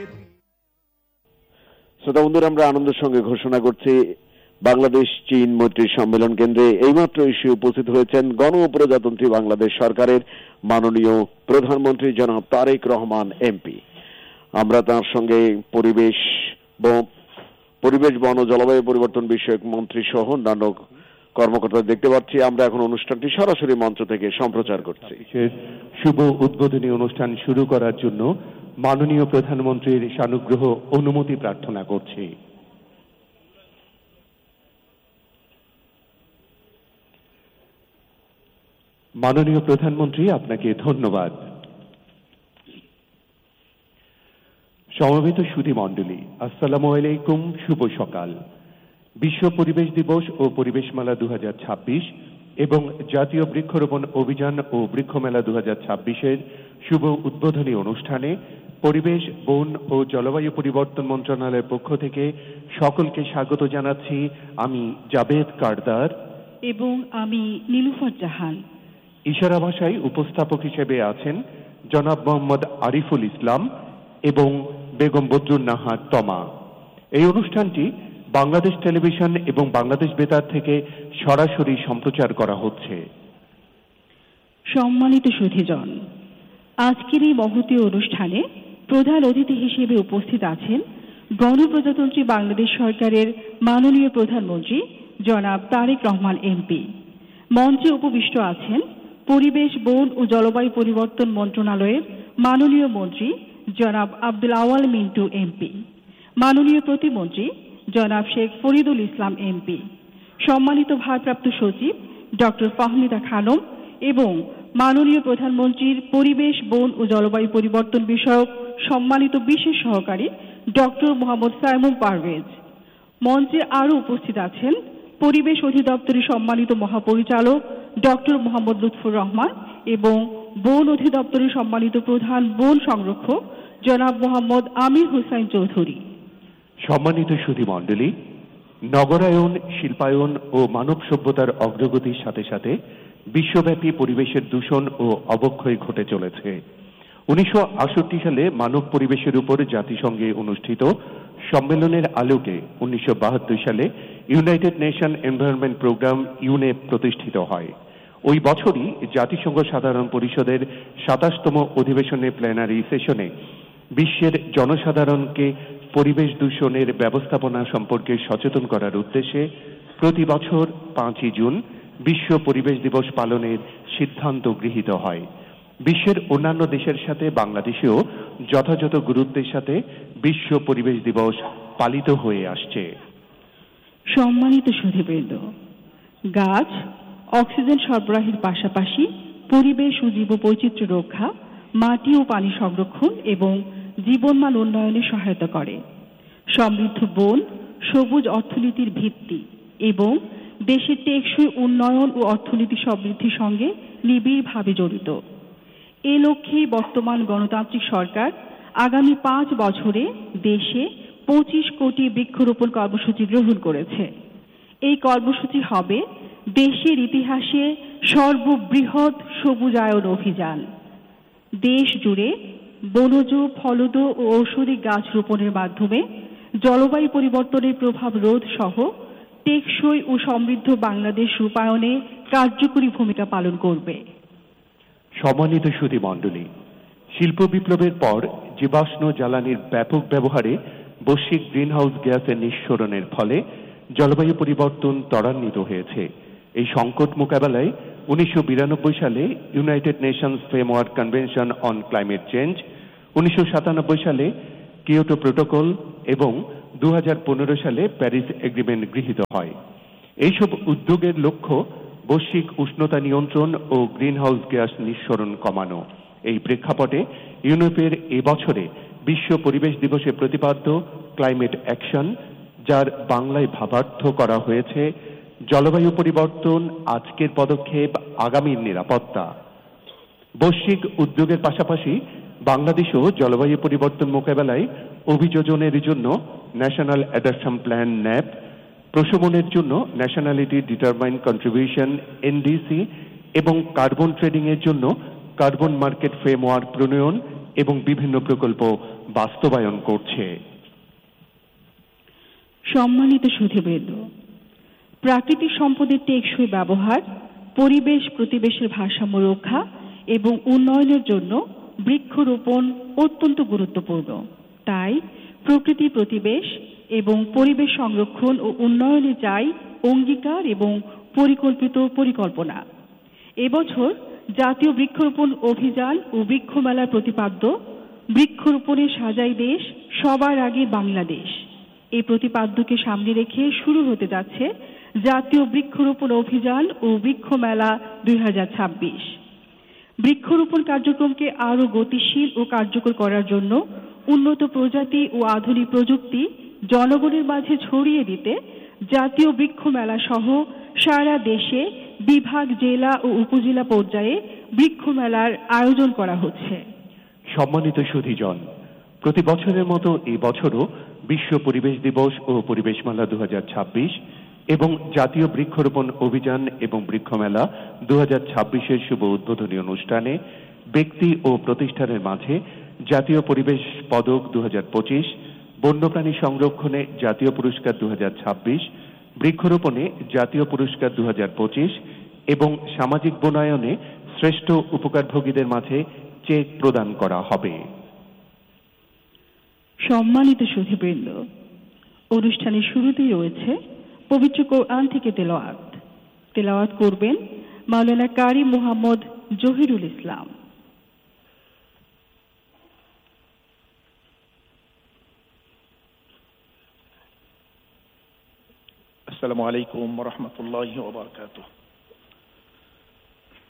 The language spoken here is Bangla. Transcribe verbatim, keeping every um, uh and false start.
শ্রোতা বন্ধুরা, আমরা আনন্দের সঙ্গে ঘোষণা করছি বাংলাদেশ চীন মৈত্রী সম্মেলন কেন্দ্রে এইমাত্র এসে উপস্থিত হয়েছেন গণ ও প্রজাতন্ত্রী বাংলাদেশ সরকারের মাননীয় প্রধানমন্ত্রী জনাব তারেক রহমান এমপি। আমরা তার সঙ্গে পরিবেশ পরিবেশ বন ও জলবায়ু পরিবর্তন বিষয়ক মন্ত্রী সহ অন্যান্য কর্মকর্তা দেখতে পাচ্ছি। আমরা এখন অনুষ্ঠানটি সরাসরি মঞ্চ থেকে সম্প্রচার করছি। শুভ উদ্বোধনী অনুষ্ঠান শুরু করার জন্য মাননীয় প্রধানমন্ত্রীর সানুগ্রহ অনুমতি প্রার্থনা করছি। মাননীয় প্রধানমন্ত্রী, আপনাকে ধন্যবাদ। সমবেত সুধী মণ্ডলী, আসসালামু আলাইকুম, শুভ সকাল। বিশ্ব পরিবেশ দিবস ও পরিবেশ মেলা দু হাজার ছাব্বিশ এবং জাতীয় বৃক্ষরোপণ অভিযান ও বৃক্ষ মেলা দু হাজার ছাব্বিশের শুভ উদ্বোধনী অনুষ্ঠানে পরিবেশ, বন ও জলবায়ু পরিবর্তন মন্ত্রণালয়ের পক্ষ থেকে সকলকে স্বাগত জানাচ্ছি। আমি জাবেদ কারদার এবং আমি নীলুফার জাহান। ইশারা ভাষায় উপস্থাপক হিসেবে আছেন জনাব মোহাম্মদ আরিফুল ইসলাম এবং বেগম বদরুন নাহার তমা। এই অনুষ্ঠানটি বাংলাদেশ টেলিভিশন এবং বাংলাদেশ বেতার থেকে সরাসরি সম্প্রচার করা হচ্ছে। সম্মানিত সুধীজন, আজকের এই মহতী অনুষ্ঠানে প্রধান অতিথি হিসেবে উপস্থিত আছেন গণপ্রজাতন্ত্রী বাংলাদেশ সরকারের মাননীয় প্রধানমন্ত্রী জনাব তারেক রহমান এমপি। মঞ্চে উপবিষ্ট আছেন পরিবেশ, বন ও জলবায়ু পরিবর্তন মন্ত্রণালয়ের মাননীয় মন্ত্রী জনাব আব্দুল আওয়াল মিন্টু এমপি, মাননীয় প্রতিমন্ত্রী জনাব শেখ ফরিদুল ইসলাম এমপি, সম্মানিত ভারপ্রাপ্ত সচিব ডক্টর ফাহমিদা খানম এবং মাননীয় প্রধানমন্ত্রীর পরিবেশ, বন ও জলবায়ু পরিবর্তন বিষয়ক সম্মানিত বিশেষ সহকারী ডক্টর মোহাম্মদ সাইমুম পারভেজ। মঞ্চে আরও উপস্থিত আছেন পরিবেশ অধিদপ্তরের সম্মানিত মহাপরিচালক ডক্টর মোহাম্মদ লুৎফুর রহমান এবং বন অধিদপ্তরের সম্মানিত প্রধান বন সংরক্ষক জনাব মোহাম্মদ আমির হোসাইন চৌধুরী। সম্মানিত সুধী মণ্ডলী, নগরায়ন, শিল্পায়ন ও মানব সভ্যতার অগ্রগতির সাথে সাথে বিশ্বব্যাপী পরিবেশের দূষণ ও অবক্ষয় ঘটে চলেছে। উনিশশো আটষট্টি সালে মানব পরিবেশের উপর জাতিসংঘে অনুষ্ঠিত সম্মেলনের আলোকে উনিশশো বাহাত্তর সালে ইউনাইটেড নেশন এনভায়রনমেন্ট প্রোগ্রাম ইউনেপ প্রতিষ্ঠিত হয়। ওই বছরই জাতিসংঘ সাধারণ পরিষদের সাতাশতম অধিবেশনের প্ল্যানারি সেশনে বিশ্বের জনসাধারণকে পরিবেশ দূষণের ব্যবস্থাপনা সম্পর্কে সচেতন করার উদ্দেশ্যে প্রতি বছর পাঁচই জুন বিশ্ব পরিবেশ দিবস পালনের সিদ্ধান্ত গৃহীত হয়। বিশ্বের অন্যান্য দেশের সাথে বাংলাদেশেও যথাযথ গুরুত্বের সাথে বিশ্ব পরিবেশ দিবস পালিত হয়ে আসছে। সম্মানিত সুধীবৃন্দ, গাছ অক্সিজেন সরবরাহের পাশাপাশি পরিবেশ ও জীববৈচিত্র্য রক্ষা, মাটি ও পানি সংরক্ষণ এবং জীবনমান উন্নয়নে সহায়তা করে। সমৃদ্ধ বন সবুজ অর্থনীতির ভিত্তি এবং দেশের টেকসই উন্নয়ন ও অর্থনীতি সমৃদ্ধির সঙ্গে নিবিড়ভাবে জড়িত। এ লক্ষ্যেই বর্তমান গণতান্ত্রিক সরকার আগামী পাঁচ বছরে দেশে পঁচিশ কোটি বৃক্ষরোপণ কর্মসূচি গ্রহণ করেছে। এই কর্মসূচি হবে দেশের ইতিহাসে সর্ববৃহৎ সবুজায়ন অভিযান। দেশ জুড়ে বনজ, ফলদ ও ঔষধি গাছ রোপণের মাধ্যমে জলবায়ু পরিবর্তনের প্রভাব রোধ সহ টেকসই ও সমৃদ্ধ বাংলাদেশ রূপায়ণে কার্যকরী ভূমিকা পালন করবে। সম্মানিত সুধী মণ্ডলী, শিল্প বিপ্লবের পর জীবাশ্ম জ্বালানির ব্যাপক ব্যবহারে বৈশ্বিক গ্রিনহাউস গ্যাসের নিঃসরণের ফলে জলবায়ু পরিবর্তন ত্বরান্বিত হয়েছে। এই সংকট মোকাবেলায় উনিশশো বিরানব্বই সালে United Nations framework convention on climate change, উনিশশো সাতানব্বই সালে কিয়োটো প্রোটোকল এবং দু হাজার পনেরো সালে প্যারিস এগ্রিমেন্ট গৃহীত হয়। এইসব উদ্যোগের লক্ষ্য বৈশ্বিক উষ্ণতা নিয়ন্ত্রণ ও গ্রিনহাউস গ্যাস নিঃসরণ কমানো। এই প্রেক্ষাপটে ইউনেপের এবছরে বিশ্ব পরিবেশ দিবসে প্রতিপাদ্য ক্লাইমেট অ্যাকশন, যার বাংলায় ভাবার্থ করা হয়েছে জলবায়ু পরিবর্তন, আজকের পদক্ষেপ, আগামীর নিরাপত্তা। বৈশ্বিক উদ্যোগের পাশাপাশি বাংলাদেশও জলবায়ু পরিবর্তন মোকাবেলায় অভিযোজনের জন্য ন্যাশনাল অ্যাডাপশন প্ল্যান ন্যাপ, প্রশমনের জন্য ন্যাশনালিটি ডিটারমাইন্ড কন্ট্রিবিউশন এনডিসি এবং কার্বন ট্রেডিং এর জন্য কার্বন মার্কেট ফ্রেমওয়ার্ক প্রণয়ন এবং বিভিন্ন প্রকল্প বাস্তবায়ন করছে। সম্মানিত সুধীবৃন্দ, প্রাকৃতিক সম্পদের টেকসই ব্যবহার, পরিবেশ প্রতিবেশের ভারসাম্য রক্ষা এবং উন্নয়নের জন্য বৃক্ষরোপণ অত্যন্ত গুরুত্বপূর্ণ। তাই প্রকৃতি প্রতিবেশ এবং পরিবেশ সংরক্ষণ ও উন্নয়নে চাই অঙ্গীকার এবং পরিকল্পিত পরিকল্পনা। এবছর জাতীয় বৃক্ষরোপণ অভিযান ও বৃক্ষ মেলার প্রতিপাদ্য বৃক্ষরোপণে সাজাই দেশ, সবার আগে বাংলাদেশ। এই প্রতিপাদ্যকে সামনে রেখে শুরু হতে যাচ্ছে জাতীয় বৃক্ষরোপণ অভিযান ও বৃক্ষ মেলা দুই হাজার ছাব্বিশ। বৃক্ষরোপণ কার্যক্রমকে আরও গতিশীল ও কার্যকর করার জন্য উন্নত প্রজাতি ও আধুনিক প্রযুক্তি জনগণের মাঝে ছড়িয়ে দিতে জাতীয় বৃক্ষ মেলা সহ সারা দেশে বিভাগ, জেলা ও উপজেলা পর্যায়ে বৃক্ষ মেলার আয়োজন করা হচ্ছে। সম্মানিত সুধীজন, প্রতি বছরের মতো এই বছরও বিশ্ব পরিবেশ দিবস ও পরিবেশ মেলা দু হাজার ছাব্বিশ এবং জাতীয় বৃক্ষরোপণ অভিযান এবং বৃক্ষ মেলা দু হাজার ছাব্বিশের শুভ উদ্বোধনী অনুষ্ঠানে ব্যক্তি ও প্রতিষ্ঠানের মাঝে জাতীয় পরিবেশ পদক দু হাজার পঁচিশ, বন্যপ্রাণী সংরক্ষণে জাতীয় পুরস্কার দু হাজার ছাব্বিশ, বৃক্ষরোপণে জাতীয় পুরস্কার দু হাজার পঁচিশ এবং সামাজিক বনায়নে শ্রেষ্ঠ উপকারভোগীদের মাঝে চেক প্রদান করা হবে। সম্মানিত সুধীবৃন্দ, অনুষ্ঠানের শুরুতেই রয়েছে পবিত্র কোরআন থেকে তেলাওয়াত। তেলাওয়াত করবেন মাওলানা কারি মোহাম্মদ জহিরুল ইসলাম। আসসালামু আলাইকুম ওয়া রাহমাতুল্লাহি ওয়া বারাকাতুহু।